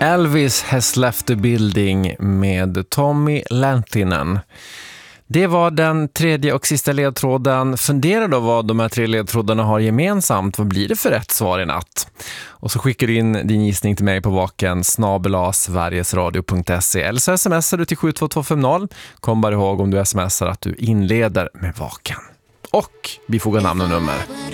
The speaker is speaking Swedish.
Elvis has left the building med Tommy Läntinen. Det var den tredje och sista ledtråden. Fundera då vad de här tre ledtrådarna har gemensamt. Vad blir det för rätt svar i natt? Och så skickar du in din gissning till mig på vaken@sverigesradio.se eller så smsar du till 72250. Kom bara ihåg om du smsar att du inleder med Vaken. Och vi får gå namn och nummer.